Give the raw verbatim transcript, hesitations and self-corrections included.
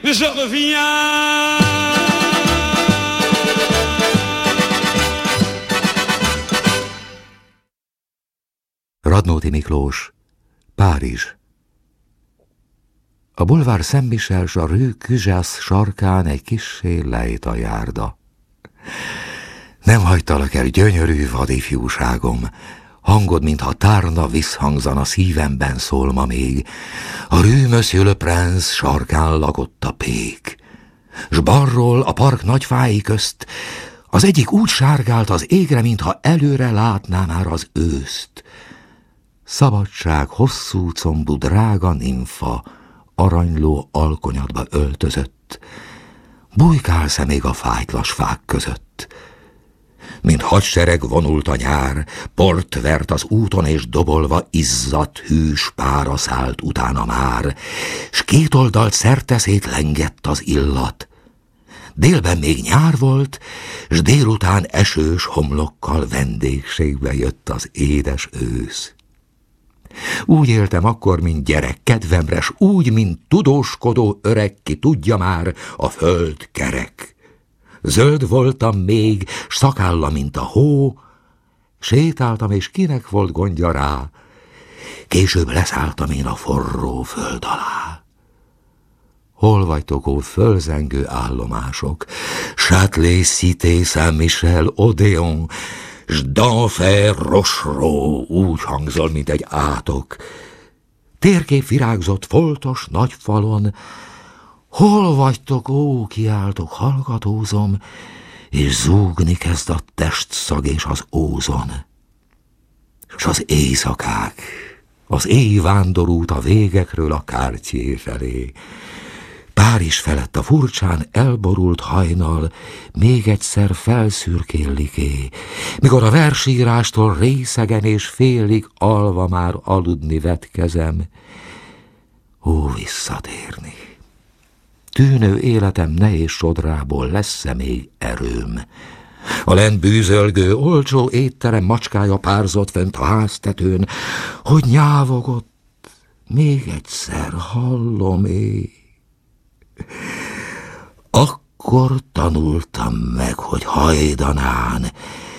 je reviens. Radnóti Miklós, Párizs. A bulvár Saint-Michel s a rue Cujas sarkán egy kissé lejt a járda. Nem hagytalak el, gyönyörű vadifjúságom, hangod, mintha tárna visszhangzana, szívemben szól ma még. A rue Monsieur le Prince sarkán lakott a pék, s balról a park nagy fái közt az egyik úgy sárgált az égre, mintha előre látná már az őszt. Szabadság hosszú combú drága nimfa aranyló alkonyatba öltözött, bujkálsz-e még a fájtlas fák között? Mint hadsereg vonult a nyár, port vert az úton, és dobolva izzadt hűs pára szállt utána már, s két oldalt szerteszét lengett az illat. Délben még nyár volt, s délután esős homlokkal vendégségbe jött az édes ősz. Úgy éltem akkor, mint gyerek, kedvemre, s úgy, mint tudóskodó öreg, ki tudja már, a föld kerek. Zöld voltam még, s szakállam, mint a hó, sétáltam, és kinek volt gondja rá, később leszálltam én a forró föld alá. Hol vagytok, ó fölzengő állomások, Châtelet, Cité, Saint-Michel, Odéon, s d'Enfer, Rochereau, úgy hangzol, mint egy átok. Térkép virágzott foltos nagy falon, hol vagytok, ó, kiáltok, hallgatózom, és zúgni kezd a testszag és az ózon. S az éjszakák, az éj vándorút a végekről a Cartier felé. Párizs felett a furcsán elborult hajnal még egyszer felszürkélliké, mikor a versírástól részegen és félig alva már aludni vetkezem. Ó, visszatérni! Tűnő életem nehéz sodrából lesz-e még erőm? A lent bűzölgő, olcsó étterem macskája párzott fent a háztetőn, hogy nyávogott, még egyszer hallom-é. Akkor tanultam meg, hogy hajdanán